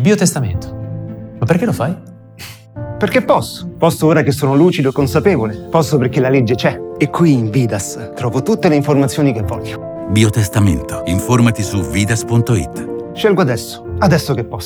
biotestamento. Ma perché lo fai? Perché posso. Posso ora che sono lucido e consapevole. Posso perché la legge c'è. E qui in Vidas trovo tutte le informazioni che voglio. Biotestamento. Informati su vidas.it. Scelgo adesso che posso.